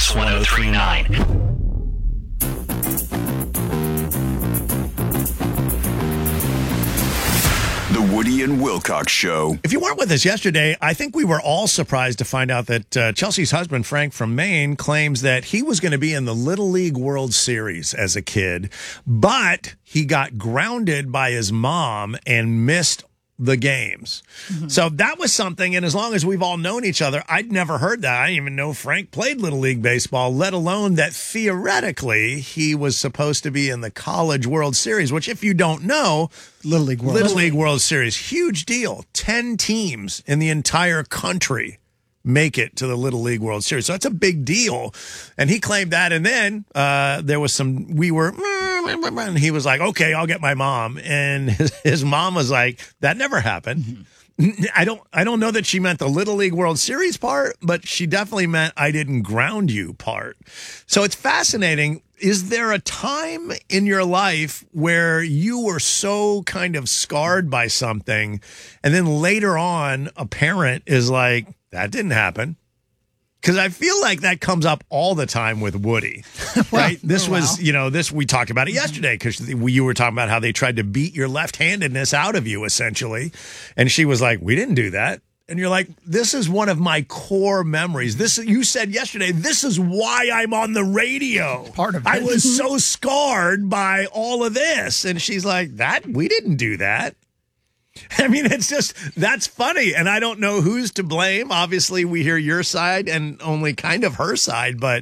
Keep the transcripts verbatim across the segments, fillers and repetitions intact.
Kicks one oh three point nine. The Woody and Wilcox Show. If you weren't with us yesterday, I think we were all surprised to find out that uh, Chelsea's husband, Frank from Maine, claims that he was going to be in the Little League World Series as a kid, but he got grounded by his mom and missed the games. Mm-hmm. So that was something, and as long as we've all known each other, I'd never heard that. I didn't even know Frank played Little League Baseball, let alone that theoretically he was supposed to be in the College World Series, which if you don't know, Little League World, Little League World Series, huge deal. Ten teams in the entire country make it to the Little League World Series. So that's a big deal. And he claimed that. And then uh, there was some, we were, and he was like, okay, I'll get my mom. And his, his mom was like, that never happened. Mm-hmm. I don't, I don't know that she meant the Little League World Series part, but she definitely meant I didn't ground you part. So it's fascinating. Is there a time in your life where you were so kind of scarred by something, and then later on a parent is like, that didn't happen? Because I feel like that comes up all the time with Woody, right? This oh, wow. was, you know, this, we talked about it yesterday because you were talking about how they tried to beat your left-handedness out of you, essentially. And she was like, we didn't do that. And you're like, this is one of my core memories. This, you said yesterday, this is why I'm on the radio. Part of it. I was so scarred by all of this. And she's like, that, we didn't do that. I mean, it's just, that's funny. And I don't know who's to blame. Obviously, we hear your side and only kind of her side, but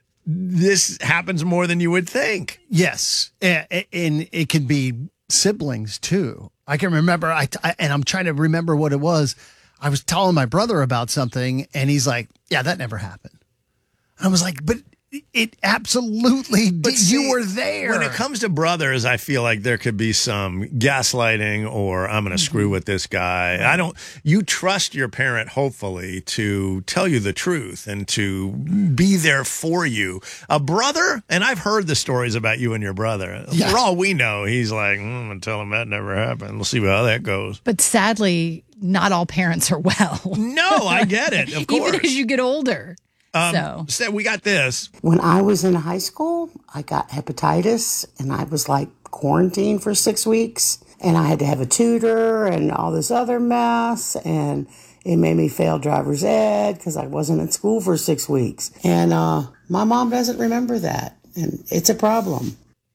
this happens more than you would think. Yes. And it can be siblings, too. I can remember, I, I and I'm trying to remember what it was. I was telling my brother about something, and he's like, yeah, that never happened. I was like, but it absolutely did. But see, you were there. When it comes to brothers, I feel like there could be some gaslighting or I'm going to screw with this guy. I don't, you trust your parent, hopefully, to tell you the truth and to be there for you. A brother, and I've heard the stories about you and your brother. Yeah. For all we know, he's like, mm, I'm going to tell him that never happened. We'll see how that goes. But sadly, not all parents are well. No, I get it. Of course. Even as you get older. Um, so. so we got this. When I was in high school, I got hepatitis and I was like quarantined for six weeks and I had to have a tutor and all this other mess. And it made me fail driver's ed because I wasn't at school for six weeks. And uh, my mom doesn't remember that. And it's a problem.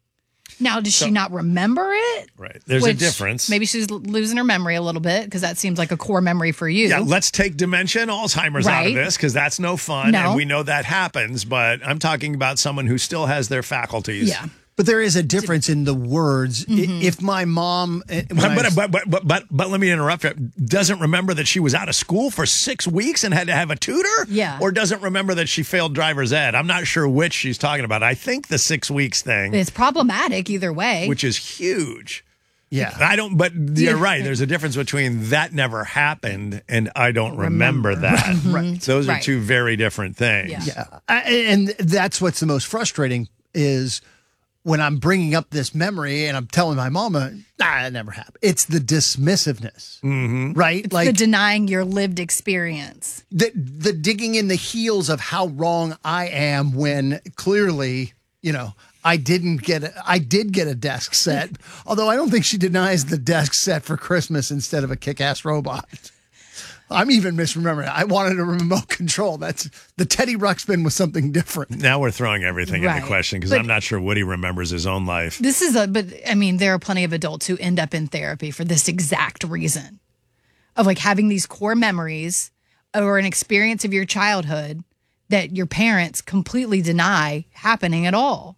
Now, does So- she not remember it? Right. There's a Which difference. Maybe she's l- losing her memory a little bit because that seems like a core memory for you. Yeah, let's take dementia and Alzheimer's out of Right. this because that's no fun. No. And we know that happens, but I'm talking about someone who still has their faculties. Yeah. But there is a difference in the words. Mm-hmm. I- If my mom, eh, when But, I- but, but, but, but, but, but let me interrupt you. Doesn't remember that she was out of school for six weeks and had to have a tutor? Yeah. Or doesn't remember that she failed driver's ed? I'm not sure which she's talking about. I think the six weeks thing, It's problematic either way. which is huge. yeah, I don't, but you're right. There's a difference between that never happened and I don't remember, Remember. that. Right. Those are Right. two very different things. Yeah. yeah, I, and that's what's the most frustrating is when I'm bringing up this memory and I'm telling my mama, nah, it never happened. It's the dismissiveness, Mm-hmm. right? It's like the denying your lived experience. the the digging in the heels of how wrong I am when clearly, you know, I didn't get a, I did get a desk set. Although I don't think she denies the desk set for Christmas instead of a kick-ass robot. I'm even misremembering. I wanted a remote control. That's the Teddy Ruxpin was something different. Now we're throwing everything Right. into question because But- I'm not sure Woody remembers his own life. This is a, but I mean, there are plenty of adults who end up in therapy for this exact reason of like having these core memories or an experience of your childhood that your parents completely deny happening at all.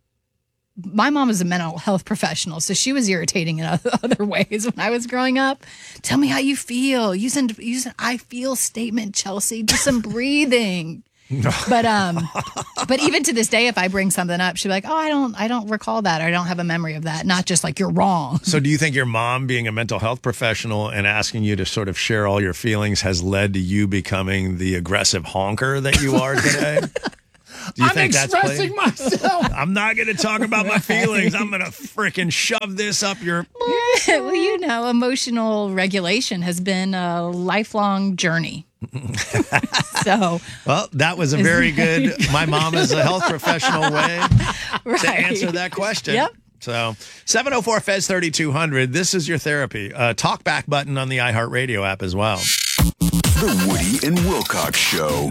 My mom was a mental health professional, so she was irritating in other, other ways when I was growing up. Tell me how you feel. Use an, use an I feel statement, Chelsea. Do some breathing. But um, but even to this day, if I bring something up, she'll be like, "Oh, I don't, I don't recall that, or I don't have a memory of that." Not just like you're wrong. So do you think your mom being a mental health professional and asking you to sort of share all your feelings has led to you becoming the aggressive honker that you are today? Do you I'm think that's expressing played? myself. I'm not going to talk about my feelings. I'm going to freaking shove this up your. Well, you know, emotional regulation has been a lifelong journey. So, well, that was a very good, my mom is a health professional way right. to answer that question. Yep. So, seven oh four F E Z thirty-two hundred, this is your therapy. Uh, talk back button on the iHeartRadio app as well. The Woody and Wilcox Show.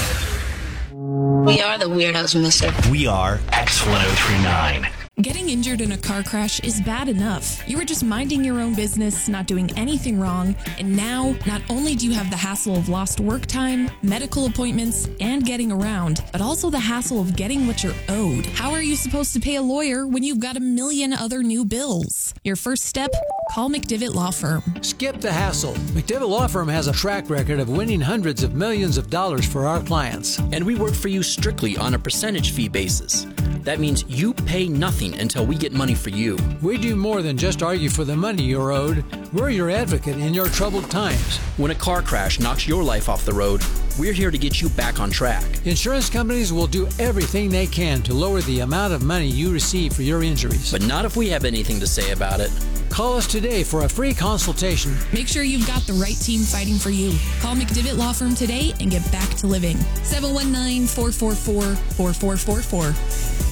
We are the weirdos, mister. We are X one oh three nine. Getting injured in a car crash is bad enough. You were just minding your own business, not doing anything wrong, and now not only do you have the hassle of lost work time, medical appointments, and getting around, but also the hassle of getting what you're owed. How are you supposed to pay a lawyer when you've got a million other new bills? Your first step? Call McDivitt Law Firm. Skip the hassle. McDivitt Law Firm has a track record of winning hundreds of millions of dollars for our clients. And we work for you strictly on a percentage fee basis. That means you pay nothing until we get money for you. We do more than just argue for the money you're owed. We're your advocate in your troubled times. When a car crash knocks your life off the road, we're here to get you back on track. Insurance companies will do everything they can to lower the amount of money you receive for your injuries. But not if we have anything to say about it. Call us today for a free consultation. Make sure you've got the right team fighting for you. Call McDivitt Law Firm today and get back to living. seven one nine, four four four, four four four four.